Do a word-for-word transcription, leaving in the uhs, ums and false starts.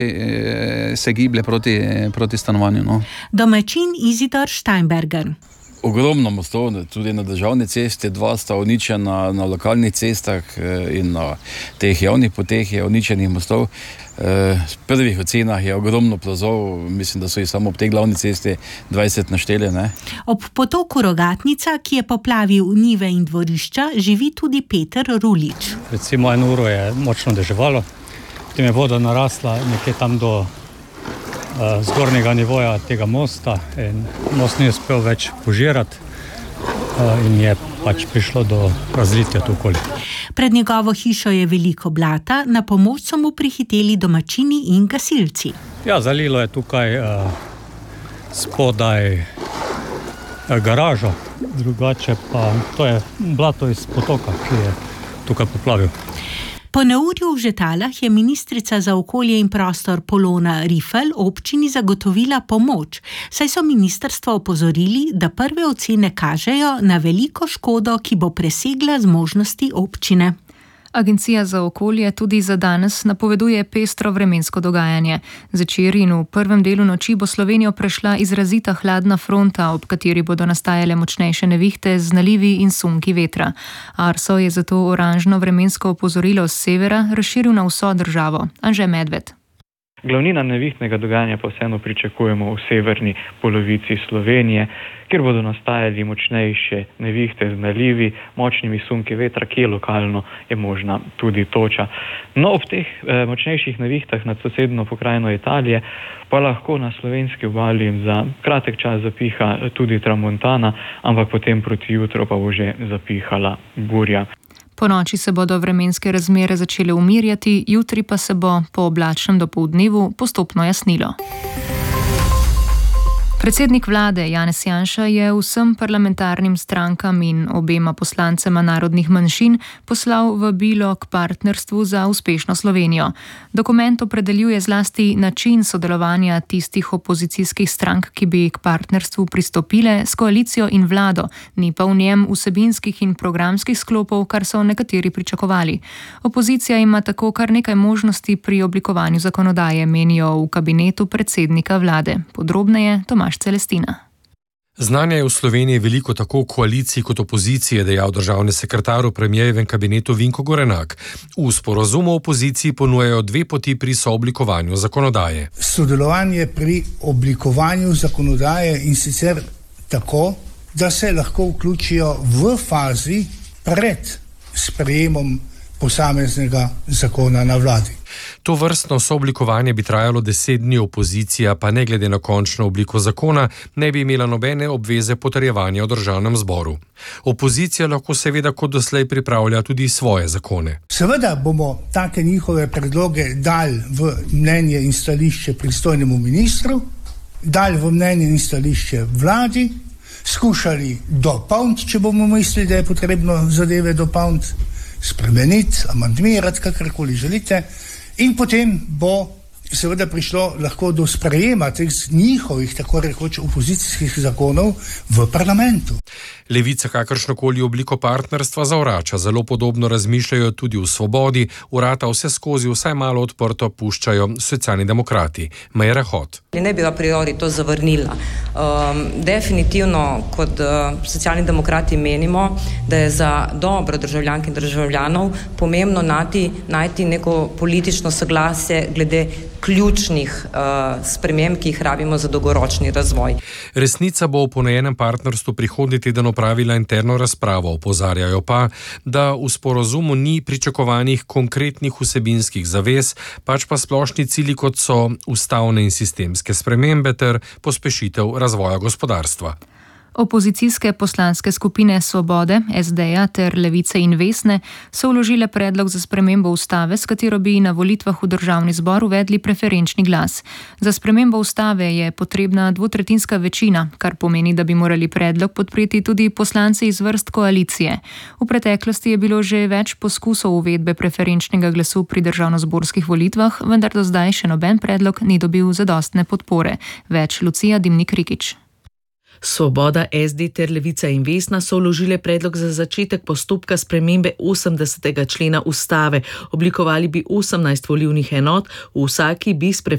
se giblje proti, proti stanovanju. No. Domačin Izidor Steinberger. Ogromno mostov, tudi na državni cesti, dva sta uničena na lokalnih cestah in na teh javnih poteh je uničenih mostov. V prvih ocenah je ogromno plazov, mislim, da so jih samo ob tej glavni cesti dvajset našteli. Ne? Ob potoku Rogatnica, ki je poplavil njive in dvorišča, živi tudi Peter Rulič. Recimo eno uro je močno deževalo, potem je voda narasla nekje tam do zgornjega nivoja tega mosta in most ni uspel več požirati in je pač prišlo do razlitja tu okoli. Pred njegovo hišo je veliko blata, na pomoč so mu prihiteli domačini in gasilci. Ja, zalilo je tukaj uh, spodaj uh, garažo, drugače pa to je blato iz potoka, ki je tukaj poplavil. Po neurju v Žetalah je ministrica za okolje in prostor Polona Rifel občini zagotovila pomoč, saj so ministrstvo opozorili, da prve ocene kažejo na veliko škodo, ki bo presegla zmožnosti občine. Agencija za okolje tudi za danes napoveduje pestro vremensko dogajanje. Zvečer in v prvem delu noči bo Slovenijo prešla izrazita hladna fronta, ob kateri bodo nastajale močnejše nevihte z nalivi in sunki vetra. Arso je zato oranžno vremensko opozorilo z severa razširil na vso državo. Anže Medved. Glavnina nevihtnega dogajanja pa vseeno pričakujemo v severni polovici Slovenije, kjer bodo nastajali močnejše nevihte z nalivi, močnimi sunki vetra, ki lokalno je možna tudi toča. No, ob teh eh, močnejših nevihtah nad sosedno pokrajino Italije pa lahko na slovenski obali za kratek čas zapiha tudi tramontana, ampak potem proti jutru pa bo že zapihala burja. Po noči se bodo vremenske razmere začele umirjati, jutri pa se bo po oblačnem dopoldnevu postopno jasnilo. Predsednik vlade Janez Janša je vsem parlamentarnim strankam in obema poslancema narodnih manjšin poslal vabilo k partnerstvu za uspešno Slovenijo. Dokument opredeljuje zlasti način sodelovanja tistih opozicijskih strank, ki bi k partnerstvu pristopile s koalicijo in vlado, ni pa v njem vsebinskih in programskih sklopov, kar so nekateri pričakovali. Opozicija ima tako kar nekaj možnosti pri oblikovanju zakonodaje, menijo v kabinetu predsednika vlade. Podrobneje Tomaž Celestina. Znanja je v Sloveniji veliko tako v koaliciji kot opoziciji, je dejal državni sekretar v premierjevem kabinetu Vinko Gorenak. V sporazumu opoziciji ponujajo dve poti pri sooblikovanju zakonodaje. Sodelovanje pri oblikovanju zakonodaje in sicer tako, da se lahko vključijo v fazi pred sprejemom posameznega zakona na vladi. To vrstno sooblikovanje bi trajalo deset dni, opozicija pa ne glede na končno obliko zakona ne bi imela nobene obveze potrjevanja v državnem zboru. Opozicija lahko seveda kot doslej pripravlja tudi svoje zakone. Seveda bomo take njihove predloge dali v mnenje in stališče pristojnemu ministru, dali v mnenje in stališče vladi, skušali dopolniti, če bomo mislili, da je potrebno zadeve dopolniti, spremeniti, amandmirati, kakorkoli želite, in potem bo seveda prišlo lahko do sprejema teh njihovih, tako rekoč, opozicijskih zakonov v parlamentu. Levica kakršnokoli obliko partnerstva zavrača, zelo podobno razmišljajo tudi v Svobodi, vrata vse skozi vsaj malo odprto puščajo Socialni demokrati. Meira Hot. Ne bi a priori to zavrnila. Um, definitivno kot uh, Socialni demokrati menimo, da je za dobro državljank in državljanov pomembno najti, najti neko politično soglasje glede ključnih uh, sprememb, ki jih rabimo za dolgoročni razvoj. Resnica bo v ponajenem partnerstvu prihodnji teden opravila interno razpravo, opozarjajo pa, da v sporazumu ni pričakovanih konkretnih vsebinskih zavez, pač pa splošni cilji, kot so ustavne in sistemske spremembe ter pospešitev razvoja gospodarstva. Opozicijske poslanske skupine Svobode, es de ja ter Levice in Vesne so vložile predlog za spremembo ustave, s katero bi na volitvah v državni zbor uvedli preferenčni glas. Za spremembo ustave je potrebna dvotretjinska večina, kar pomeni, da bi morali predlog podpreti tudi poslanci iz vrst koalicije. V preteklosti je bilo že več poskusov uvedbe preferenčnega glasu pri državnozborskih volitvah, vendar do zdaj še noben predlog ni dobil zadostne podpore. Več Lucija Dimnik-Rikić. Svoboda, es de ter Levica in Vesna so vložile predlog za začetek postopka spremembe osemdesetega člena ustave. Oblikovali bi osemnajst volilnih enot, v vsaki bi s preferenčnim